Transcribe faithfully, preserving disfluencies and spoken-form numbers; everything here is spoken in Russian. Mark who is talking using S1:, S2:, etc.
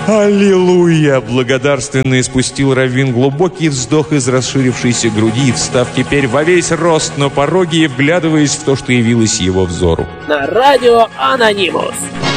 S1: «Аллилуйя!» — благодарственно испустил раввин глубокий вздох из расширившейся груди, встав теперь во весь рост на пороге и вглядываясь в то, что явилось его взору.
S2: На радио «Анонимус».